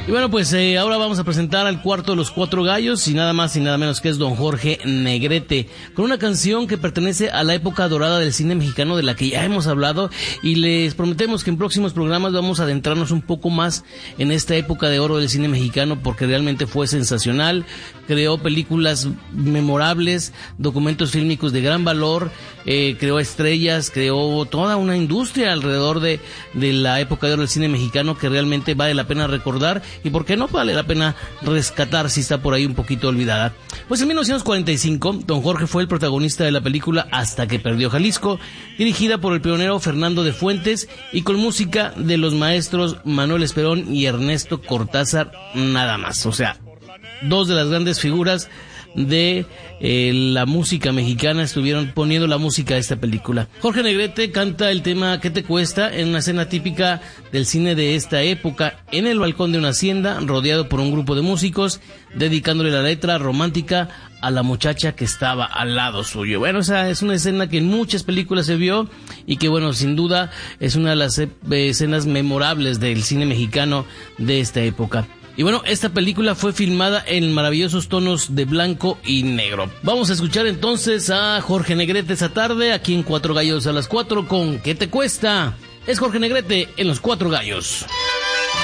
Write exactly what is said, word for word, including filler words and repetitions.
Y bueno, pues eh, ahora vamos a presentar al cuarto de los cuatro gallos, y nada más y nada menos que es don Jorge Negrete, con una canción que pertenece a la época dorada del cine mexicano, de la que ya hemos hablado, y les prometemos que en próximos programas vamos a adentrarnos un poco más en esta época de oro del cine mexicano, porque realmente fue sensacional, creó películas memorables, documentos fílmicos de gran valor, eh, creó estrellas, creó toda una industria alrededor de, de la época de oro del cine mexicano que realmente vale la pena recordar, y por qué no vale la pena rescatar si está por ahí un poquito olvidada. Pues en mil novecientos cuarenta y cinco, don Jorge fue el protagonista de la película Hasta que perdió Jalisco, dirigida por el pionero Fernando de Fuentes y con música de los maestros Manuel Esperón y Ernesto Cortázar, nada más. O sea, dos de las grandes figuras de eh, la música mexicana estuvieron poniendo la música a esta película. Jorge Negrete canta el tema ¿Qué te cuesta? En una escena típica del cine de esta época, en el balcón de una hacienda, rodeado por un grupo de músicos, dedicándole la letra romántica a la muchacha que estaba al lado suyo. Bueno, esa es una escena que en muchas películas se vio y que, bueno, sin duda es una de las eh, escenas memorables del cine mexicano de esta época. Y bueno, esta película fue filmada en maravillosos tonos de blanco y negro. Vamos a escuchar entonces a Jorge Negrete esa tarde, aquí en Cuatro Gallos a las cuatro, con ¿Qué te cuesta? Es Jorge Negrete en Los Cuatro Gallos.